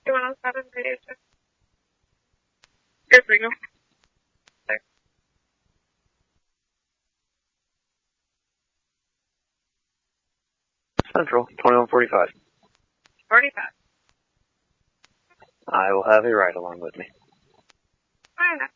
2107 radio check. Good signal. There. Central, 2145. 45. I will have a ride along with me. Fine.